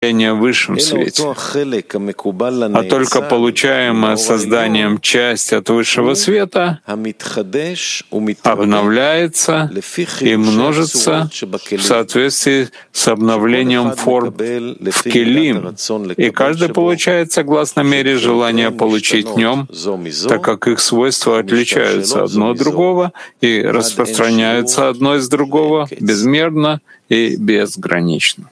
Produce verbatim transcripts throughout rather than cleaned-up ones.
в высшем свете, а только получаемая созданием часть от высшего света обновляется и множится в соответствии с обновлением форм в келим, и каждый получает согласно мере желания получить в нем, так как их свойства отличаются одно от другого и распространяются одно из другого безмерно и безгранично.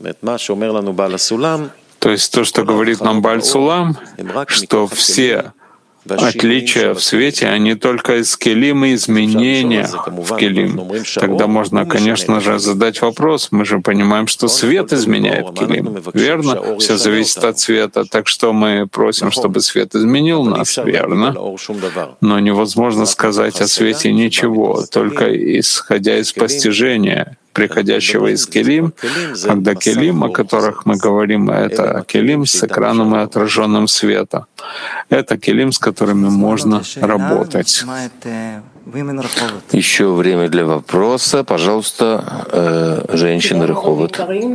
То есть то, что говорит нам Бааль Сулам, что все отличия в свете, они только из келим и изменения в келим. Тогда можно, конечно же, задать вопрос. Мы же понимаем, что свет изменяет келим, верно? Все зависит от света. Так что мы просим, чтобы свет изменил нас, верно? Но невозможно сказать о свете ничего, только исходя из постижения, приходящего из келим, когда келим, о которых мы говорим, это келим с экраном и отраженным света. Это келим, с которыми можно работать. Еще время для вопроса. Пожалуйста, э, женщина Реховод.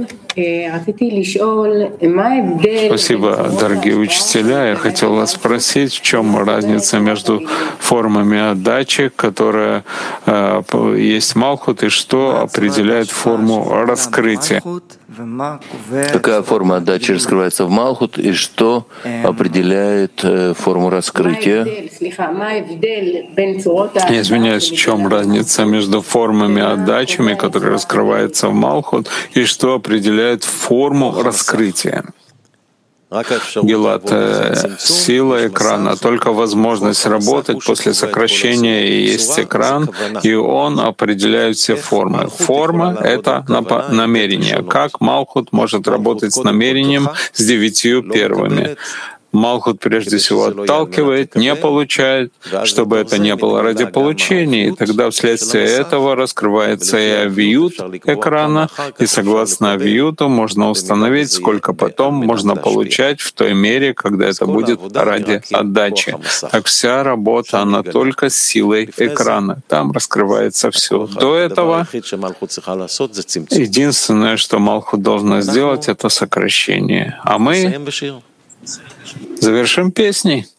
Спасибо, дорогие учителя. Я хотел вас спросить, в чем разница между формами отдачи, которая э, есть Малхут, и что определяет форму раскрытия? Какая форма отдачи раскрывается в Малхут, и что определяет э, форму раскрытия? Я извиняюсь, в чем разница между формами отдачами, которые раскрываются в Малхут, и что определяет форму раскрытия? Гилат, сила экрана, только возможность работать после сокращения и есть экран, и он определяет все формы. Форма — это намерение. Как Малхут может работать с намерением с девятью первыми? Малхут прежде всего отталкивает, не получает, чтобы это не было ради получения, и тогда вследствие этого раскрывается и авиют экрана, и согласно авиюту можно установить, сколько потом можно получать в той мере, когда это будет ради отдачи. Так вся работа, она только с силой экрана. Там раскрывается все. До этого единственное, что Малхут должна сделать, это сокращение. А мы завершим песней.